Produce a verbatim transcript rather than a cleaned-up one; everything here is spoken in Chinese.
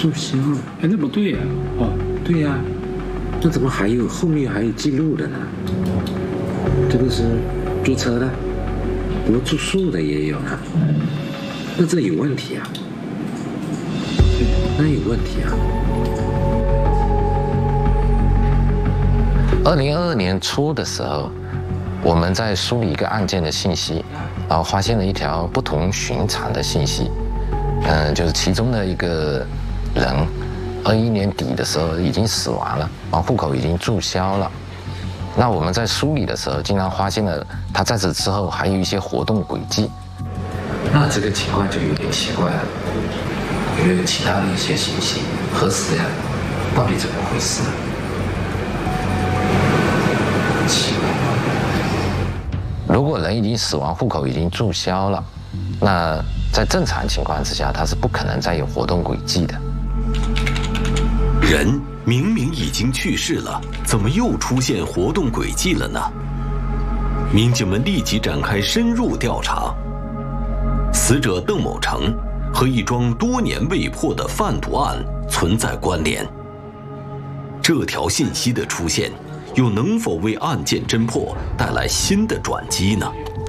注销了？ 哎，那不对呀、啊！哦， 对呀、啊，那怎么还有后面还有记录的呢？这个是注册的，不过住宿的也有呢，那这有问题啊？那有问题啊！ 二零二二年初的时候，我们在梳理一个案件的信息，然后发现了一条不同寻常的信息。嗯，就是其中的一个人，二一年底的时候已经死亡了，然后户口已经注销了。那我们在梳理的时候，竟然发现了他在此之后还有一些活动轨迹。那这个情况就有点奇怪了，有没有其他的一些信息核实呀？到底怎么回事？奇怪。如果人已经死亡，户口已经注销了，那在正常情况之下，他是不可能再有活动轨迹的。 人明明已经去世了，怎么又出现活动轨迹了呢？民警们立即展开深入调查。死者邓某成和一桩多年未破的贩毒案存在关联。这条信息的出现，又能否为案件侦破带来新的转机呢？